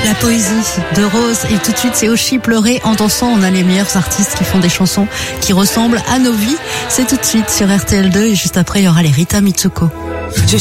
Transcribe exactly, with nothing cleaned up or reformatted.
la poésie de Rose. Et tout de suite, c'est Oshi pleurer en dansant. On a les meilleurs artistes qui font des chansons qui ressemblent à nos vies. C'est tout de suite sur R T L deux et juste après, il y aura les Rita Mitsuko. Je